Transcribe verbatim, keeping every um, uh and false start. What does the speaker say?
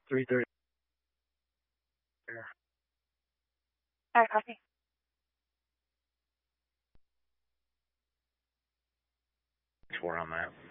three thirty. All right, copy. Four on that.